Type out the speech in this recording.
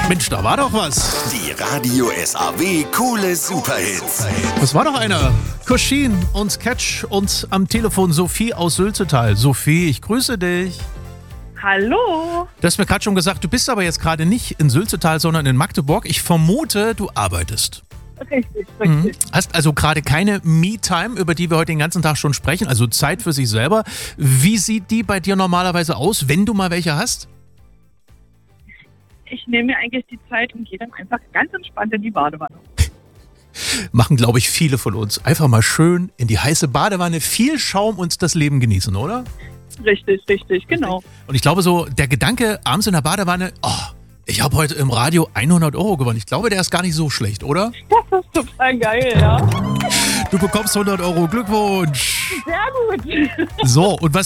Mensch, da war doch was. Die Radio SAW coole Superhits. Das war doch einer. Koschin und Catch und am Telefon Sophie aus Sülzetal. Sophie, ich grüße dich. Hallo. Du hast mir gerade schon gesagt, du bist aber jetzt gerade nicht in Sülzetal, sondern in Magdeburg. Ich vermute, du arbeitest. Richtig. Hast also gerade keine Me-Time, über die wir heute den ganzen Tag schon sprechen, also Zeit für sich selber. Wie sieht die bei dir normalerweise aus, wenn du mal welche hast? Ich nehme mir eigentlich die Zeit und gehe dann einfach ganz entspannt in die Badewanne. Machen, glaube ich, viele von uns. Einfach mal schön in die heiße Badewanne, viel Schaum und das Leben genießen, oder? Richtig, genau. Und ich glaube so, der Gedanke abends in der Badewanne, oh, ich habe heute im Radio 100 € gewonnen. Ich glaube, der ist gar nicht so schlecht, oder? Das ist total geil, ja. Du bekommst 100 €. Glückwunsch. Sehr gut. So, und was